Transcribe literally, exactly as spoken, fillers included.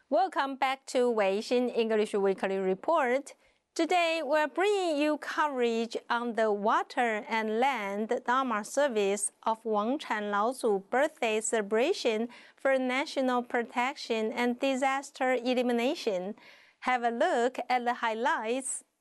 Welcome back to Weixin English Weekly Report. Today, we're bringing you coverage on the Water and Land Dharma Service of Wangshan Laozu birthday celebration for national protection and disaster elimination. Have a look at the highlights.